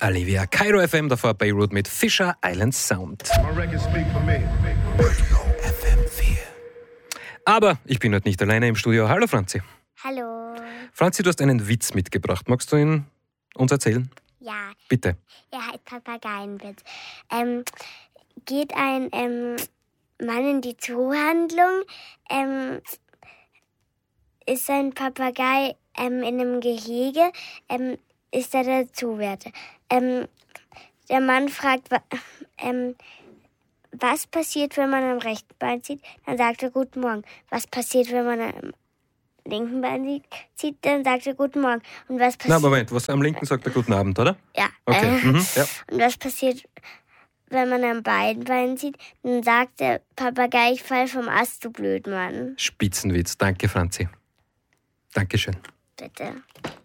Olivia, Cairo FM, davor Beirut mit Fisher Island Sound. FM4. Aber ich bin heute nicht alleine im Studio. Hallo Franzi. Hallo. Franzi, du hast einen Witz mitgebracht. Magst du ihn uns erzählen? Ja, Bitte. er heißt Papageienwitz. Geht ein Mann in die Zoohandlung, ist ein Papagei in einem Gehege, ist er der Zoowärter. Der Mann fragt, was passiert, wenn man am rechten Bein zieht? Dann sagt er Guten Morgen. Was passiert, wenn man am linken Bein zieht? Dann sagt er Guten Morgen. Und was passiert? Na, Moment, was am linken sagt er Guten Abend, oder? Ja. Okay. Ja. Und was passiert, wenn man an beiden Beinen zieht? Dann sagt der Papagei, ich fall vom Ast, du Blödmann. Spitzenwitz. Danke, Franzi. Dankeschön. Bitte.